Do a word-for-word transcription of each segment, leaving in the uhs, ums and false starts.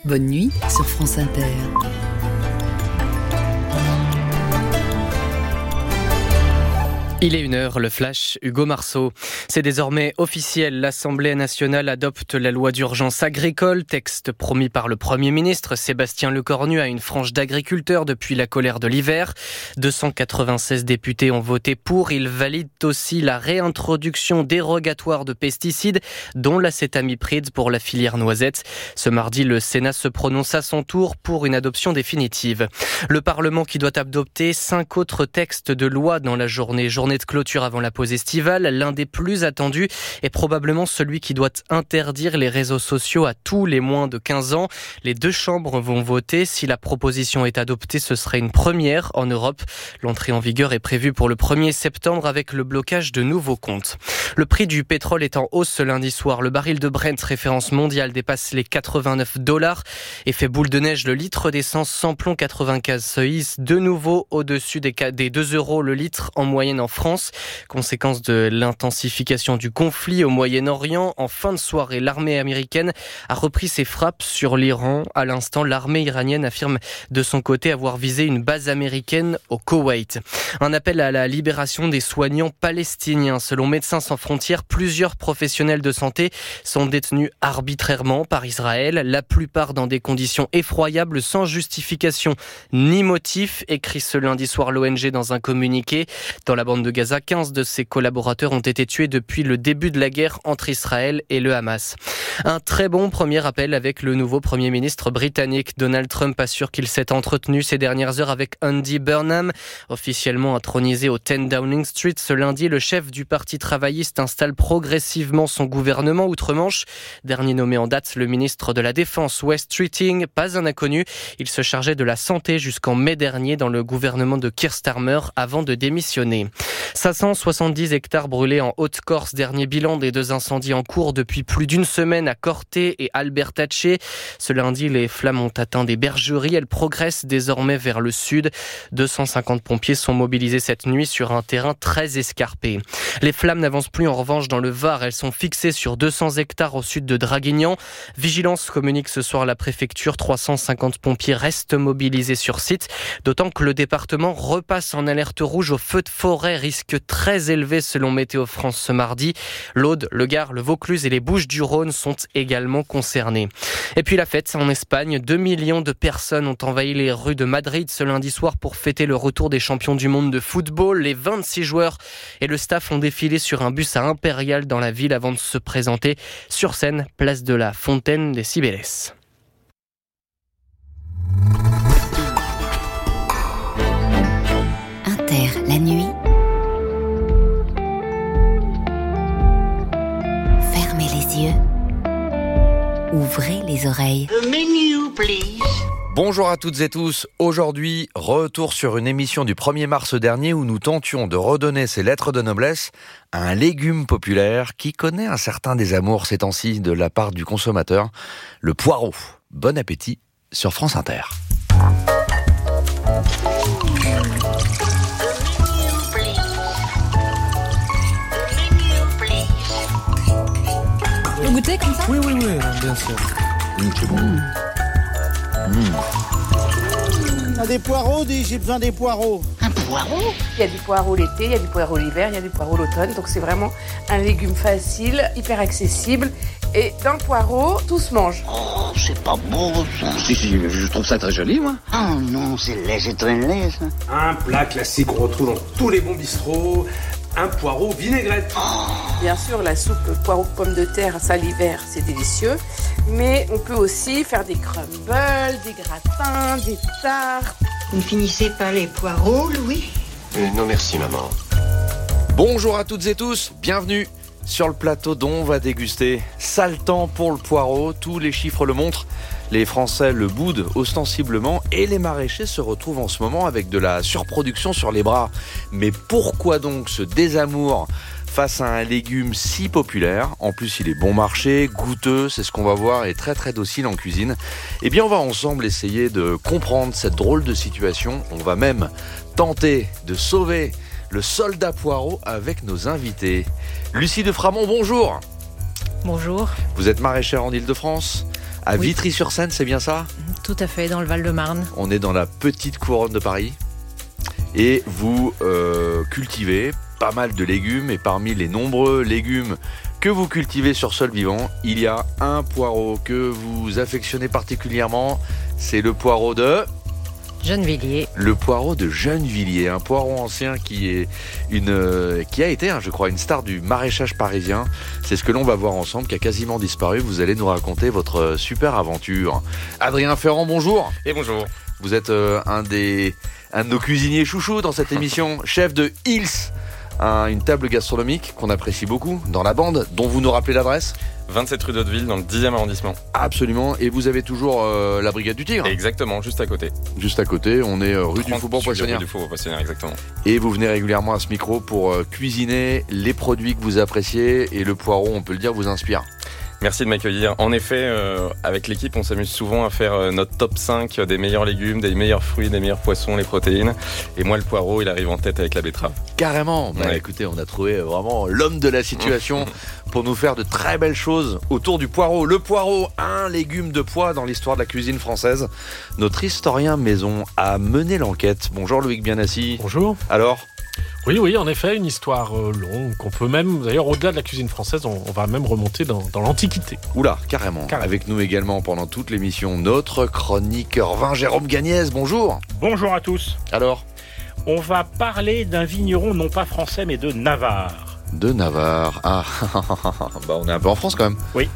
Bonne nuit sur France Inter. Il est une heure, le flash, Hugo Marceau. C'est désormais officiel, l'Assemblée nationale adopte la loi d'urgence agricole, texte promis par le Premier ministre Sébastien Lecornu à une frange d'agriculteurs depuis la colère de l'hiver. deux cent quatre-vingt-seize députés ont voté pour. Ils valident aussi la réintroduction dérogatoire de pesticides, dont l'acétamipride pour la filière noisette. Ce mardi, le Sénat se prononce à son tour pour une adoption définitive. Le Parlement qui doit adopter cinq autres textes de loi dans la journée. Journée de clôture avant la pause estivale, l'un des plus attendus est probablement celui qui doit interdire les réseaux sociaux à tous les moins de quinze ans. Les deux chambres vont voter. Si la proposition est adoptée, ce serait une première en Europe. L'entrée en vigueur est prévue pour le premier septembre avec le blocage de nouveaux comptes. Le prix du pétrole est en hausse ce lundi soir. Le baril de Brent, référence mondiale, dépasse les quatre-vingt-neuf dollars et fait boule de neige. Le litre d'essence sans plomb quatre-vingt-quinze se hisse de nouveau au-dessus des deux euros le litre en moyenne en France. Conséquence de l'intensification du conflit au Moyen-Orient, en fin de soirée, l'armée américaine a repris ses frappes sur l'Iran. À l'instant, l'armée iranienne affirme de son côté avoir visé une base américaine au Koweït. Un appel à la libération des soignants palestiniens. Selon Médecins sans frontières, plusieurs professionnels de santé sont détenus arbitrairement par Israël, la plupart dans des conditions effroyables, sans justification ni motif, écrit ce lundi soir l'O N G dans un communiqué. Dans la bande de Gaza, quinze de ses collaborateurs ont été tués depuis le début de la guerre entre Israël et le Hamas. Un très bon premier appel avec le nouveau Premier ministre britannique. Donald Trump assure qu'il s'est entretenu ces dernières heures avec Andy Burnham. Officiellement intronisé au dix Downing Street ce lundi, le chef du Parti travailliste installe progressivement son gouvernement outre-Manche. Dernier nommé en date, le ministre de la Défense, Wes Streeting, pas un inconnu. Il se chargeait de la santé jusqu'en mai dernier dans le gouvernement de Keir Starmer avant de démissionner. cinq cent soixante-dix hectares brûlés en Haute-Corse, dernier bilan des deux incendies en cours depuis plus d'une semaine à Corté et Albertacce. Ce lundi, les flammes ont atteint des bergeries. Elles progressent désormais vers le sud. deux cent cinquante pompiers sont mobilisés cette nuit sur un terrain très escarpé. Les flammes n'avancent plus en revanche dans le Var. Elles sont fixées sur deux cents hectares au sud de Draguignan. Vigilance communique ce soir la préfecture. trois cent cinquante pompiers restent mobilisés sur site, d'autant que le département repasse en alerte rouge au feu de forêt, risque très élevé selon Météo France ce mardi. L'Aude, le Gard, le Vaucluse et les Bouches-du-Rhône sont également concernés. Et puis la fête en Espagne, deux millions de personnes ont envahi les rues de Madrid ce lundi soir pour fêter le retour des champions du monde de football. Les vingt-six joueurs et le staff ont défilé sur un bus à Impérial dans la ville avant de se présenter sur scène, place de la Fontaine des Cibeles. Inter, la nuit. Fermez les yeux. Ouvrez les oreilles. The menu, please. Bonjour à toutes et tous. Aujourd'hui, retour sur une émission du premier mars dernier où nous tentions de redonner ses lettres de noblesse à un légume populaire qui connaît un certain désamour ces temps-ci de la part du consommateur, le poireau. Bon appétit sur France Inter. Vous goûtez comme ça ? Oui, oui, oui, bien sûr. Mmh, c'est bon. Mmh. Mmh. On a des poireaux, dis, j'ai besoin des poireaux. Un poireau ? Il y a du poireau l'été, il y a du poireau l'hiver, il y a du poireau l'automne. Donc c'est vraiment un légume facile, hyper accessible. Et dans le poireau, tout se mange. Oh, c'est pas beau ça. Si, si, je trouve ça très joli, moi. Oh non, c'est laid, c'est très laid ça. Un plat classique qu'on retrouve dans tous les bons bistrots. Un poireau vinaigrette. Oh. Bien sûr, la soupe poireau pommes de terre, ça l'hiver, c'est délicieux. Mais on peut aussi faire des crumbles, des gratins, des tartes. Vous ne finissez pas les poireaux, Louis ? euh, Non, merci, maman. Bonjour à toutes et tous, bienvenue sur le plateau dont on va déguster. Sale temps pour le poireau, tous les chiffres le montrent. Les Français le boudent ostensiblement et les maraîchers se retrouvent en ce moment avec de la surproduction sur les bras. Mais pourquoi donc ce désamour face à un légume si populaire? En plus, il est bon marché, goûteux, c'est ce qu'on va voir, et très très docile en cuisine. Eh bien, on va ensemble essayer de comprendre cette drôle de situation. On va même tenter de sauver le soldat poireau avec nos invités. Lucie de Framont, bonjour. Bonjour. Vous êtes maraîchère en Île-de-France. À Oui. Vitry-sur-Seine, c'est bien ça ? Tout à fait, dans le Val-de-Marne. On est dans la petite couronne de Paris. Et vous euh, cultivez pas mal de légumes. Et parmi les nombreux légumes que vous cultivez sur sol vivant, il y a un poireau que vous affectionnez particulièrement. C'est le poireau de... Gennevilliers. Le poireau de Gennevilliers, un poireau ancien qui est une, euh, qui a été, hein, je crois, une star du maraîchage parisien. C'est ce que l'on va voir ensemble, qui a quasiment disparu. Vous allez nous raconter votre super aventure. Adrien Ferrand, bonjour. Et bonjour. Vous êtes euh, un des, un de nos cuisiniers chouchous dans cette émission, chef de Hills, un, une table gastronomique qu'on apprécie beaucoup dans la bande, dont vous nous rappelez l'adresse ? vingt-sept rue d'Hauteville, dans le dixième arrondissement. Absolument, et vous avez toujours euh, la Brigade du Tigre ? Exactement, juste à côté. Juste à côté, on est euh, rue du Faubourg-Poissonnière. Rue du Faubourg-Poissonnière, exactement. Et vous venez régulièrement à ce micro pour euh, cuisiner les produits que vous appréciez, et le poireau, on peut le dire, vous inspire. Merci de m'accueillir. En effet, euh, avec l'équipe, on s'amuse souvent à faire euh, notre top cinq des meilleurs légumes, des meilleurs fruits, des meilleurs poissons, les protéines. Et moi, le poireau, il arrive en tête avec la betterave. Carrément. Bah, Ouais. écoutez, on a trouvé vraiment l'homme de la situation pour nous faire de très belles choses autour du poireau. Le poireau, un légume de poids dans l'histoire de la cuisine française. Notre historien maison a mené l'enquête. Bonjour Loïc Bianassi. Bonjour. Alors ? Oui, oui, en effet, une histoire euh, longue qu'on peut même, d'ailleurs, au-delà de la cuisine française, on, on va même remonter dans, dans l'Antiquité. Oula, carrément. carrément. Avec nous également pendant toute l'émission, notre chroniqueur vin, Jérôme Gagnès. Bonjour. Bonjour à tous. Alors ? On va parler d'un vigneron non pas français mais de Navarre. De Navarre. Ah, bah on est un peu en France quand même. Oui.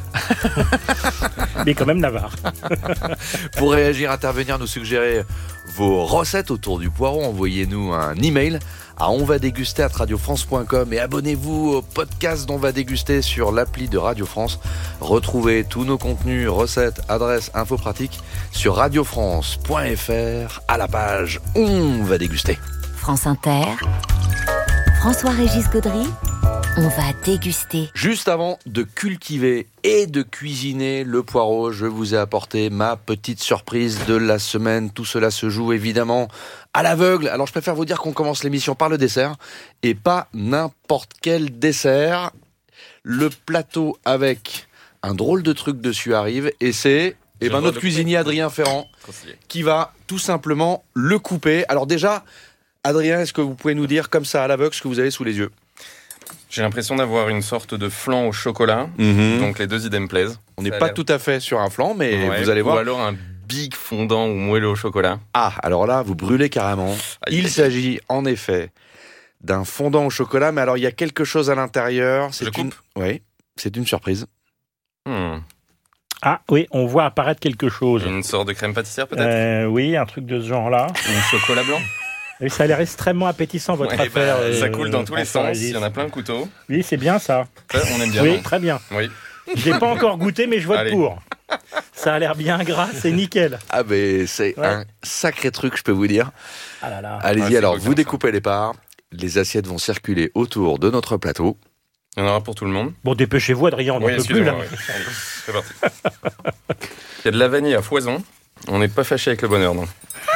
Mais quand même Navarre. Pour réagir, intervenir, nous suggérer vos recettes autour du poireau, envoyez-nous un email à onvadéguster arobase radio france point com et abonnez-vous au podcast d'On va déguster sur l'appli de Radio France. Retrouvez tous nos contenus, recettes, adresses, infos pratiques sur radiofrance point f r à la page On va déguster. France Inter, François-Régis Gaudry, on va déguster. Juste avant de cultiver et de cuisiner le poireau, je vous ai apporté ma petite surprise de la semaine. Tout cela se joue évidemment à l'aveugle. Alors je préfère vous dire qu'on commence l'émission par le dessert et pas n'importe quel dessert. Le plateau avec un drôle de truc dessus arrive et c'est eh ben, notre cuisinier Adrien Ferrand qui va tout simplement le couper. Alors déjà, Adrien, est-ce que vous pouvez nous dire comme ça à l'aveugle ce que vous avez sous les yeux ? J'ai l'impression d'avoir une sorte de flan au chocolat, mmh. donc les deux idées me plaisent. On n'est pas tout à fait sur un flan, mais ouais, vous allez voir. Ou alors un big fondant ou moelleux au chocolat. Ah, alors là, vous brûlez carrément. Aïe, il aïe. s'agit en effet d'un fondant au chocolat, mais alors il y a quelque chose à l'intérieur. C'est Je coupe. une... Oui, c'est une surprise. Hmm. Ah oui, on voit apparaître quelque chose. Une sorte de crème pâtissière peut-être Euh, oui, un truc de ce genre-là. Un chocolat blanc. Et ça a l'air extrêmement appétissant votre Ouais, affaire. bah, ça euh, coule dans tous les François sens, il Régis. y en a plein de couteaux. Oui, c'est bien ça. Ça, on aime bien. Oui, non très bien. Oui. Je l'ai pas encore goûté, mais je vote Allez. pour. Ça a l'air bien gras, c'est nickel. Ah ben c'est Ouais. un sacré truc, je peux vous dire. Ah là là. Allez-y, Ouais, c'est alors beau, vous comme découpez les parts. Les assiettes vont circuler autour de notre plateau. Il y en aura pour tout le monde. Bon, dépêchez-vous, Adrien, on n'en Oui, peut plus là. excusez-moi, oui. C'est parti. Il y a de la vanille à foison. On n'est pas fâché avec le bonheur, non.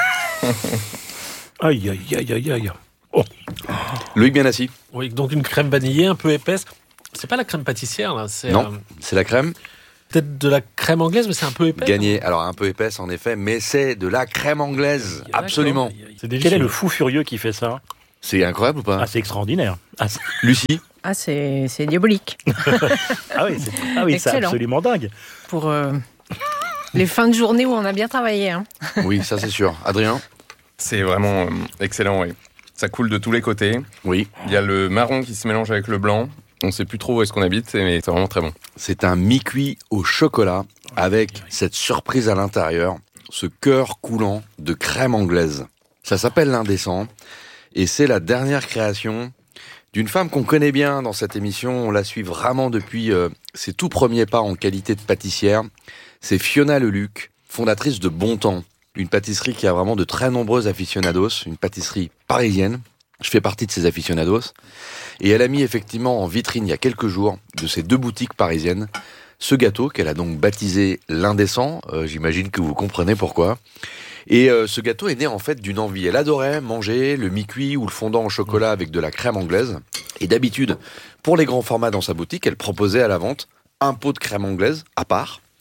Aïe, aïe, aïe, aïe, aïe. Oh. Loïc Bianassi. Oui, donc une crème vanillée un peu épaisse. C'est pas la crème pâtissière, là. C'est, Non, euh, c'est la crème. peut-être de la crème anglaise, mais c'est un peu épais. Gagné. Alors un peu épaisse en effet, mais c'est de la crème anglaise. D'accord. Absolument. Aïe, aïe. C'est délicieux. Quel est le fou furieux qui fait ça? C'est incroyable ou pas Ah, c'est extraordinaire. Ah, c'est- Lucie. Ah, c'est, c'est diabolique. ah oui, c'est, ah oui, c'est Excellent. absolument dingue. Pour euh, les fins de journée où on a bien travaillé. Hein. Oui, ça c'est sûr. Adrien. C'est vraiment euh, excellent, oui. Ça coule de tous les côtés. Oui. Il y a le marron qui se mélange avec le blanc. On ne sait plus trop où est-ce qu'on habite, mais c'est vraiment très bon. C'est un mi-cuit au chocolat avec cette surprise à l'intérieur, ce cœur coulant de crème anglaise. Ça s'appelle l'Indécent et c'est la dernière création d'une femme qu'on connaît bien dans cette émission. On la suit vraiment depuis euh, ses tout premiers pas en qualité de pâtissière. C'est Fiona Leluc, fondatrice de Bon Temps, une pâtisserie qui a vraiment de très nombreux aficionados, une pâtisserie parisienne. Je fais partie de ces aficionados. Et elle a mis effectivement en vitrine il y a quelques jours de ces deux boutiques parisiennes ce gâteau qu'elle a donc baptisé l'Indécent. Euh, j'imagine que vous comprenez pourquoi. Et euh, ce gâteau est né en fait d'une envie. Elle adorait manger le mi-cuit ou le fondant au chocolat avec de la crème anglaise. Et d'habitude, pour les grands formats dans sa boutique, elle proposait à la vente un pot de crème anglaise à part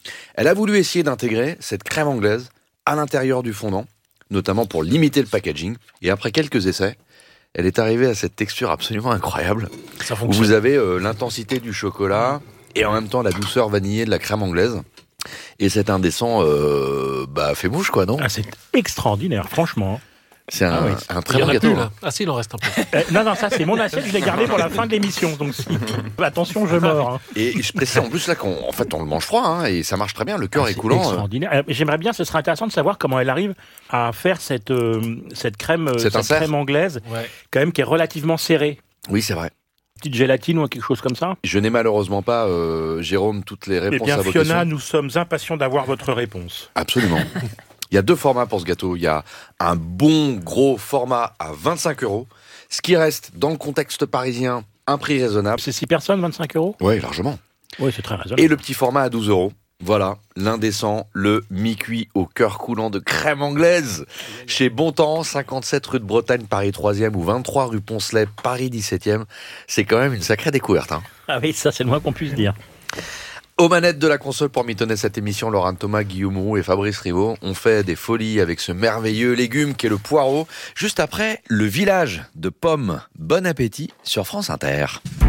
Elle a voulu essayer d'intégrer cette crème anglaise à l'intérieur du fondant, notamment pour limiter le packaging. Et après quelques essais, elle est arrivée à cette texture absolument incroyable. Ça où vous avez euh, l'intensité du chocolat et en même temps la douceur vanillée de la crème anglaise. Et cet indécent euh, bah, fait bouche, quoi, non? Ah, c'est extraordinaire, franchement. C'est un, ah oui. un très bon gâteau. Plus, là. Ah si, il en reste un peu. Euh, non, non, ça c'est mon assiette, je l'ai gardé pour la fin de l'émission. Donc si... attention, je mords. Hein. Et je précise en plus là qu'on en fait, on le mange froid hein, et ça marche très bien, le cœur ah, est coulant. Extraordinaire. Euh, j'aimerais bien, ce serait intéressant de savoir comment elle arrive à faire cette, euh, cette crème, C'est cette crème anglaise, ouais. quand même qui est relativement serrée. Oui, c'est vrai. Petite gélatine ou quelque chose comme ça. Je n'ai malheureusement pas, euh, Jérôme, toutes les réponses eh bien, à vos Fiona, questions. nous sommes impatients d'avoir votre réponse. Absolument. Il y a deux formats pour ce gâteau. Il y a un bon gros format à vingt-cinq euros, ce qui reste, dans le contexte parisien, un prix raisonnable. C'est six personnes, vingt-cinq euros ? Oui, largement. Oui, c'est très raisonnable. Et le petit format à douze euros. Voilà, l'indécent, le mi-cuit au cœur coulant de crème anglaise. Chez Bontemps, cinquante-sept rue de Bretagne, Paris troisième, ou vingt-trois rue Poncelet, Paris dix-septième. C'est quand même une sacrée découverte. Hein. Ah oui, ça c'est le moins qu'on puisse dire. Aux manettes de la console pour mitonner cette émission, Laurent Thomas, Guillaume Roux et Fabrice Rivaud ont fait des folies avec ce merveilleux légume qu'est le poireau. Juste après, le village de pommes. Bon appétit sur France Inter.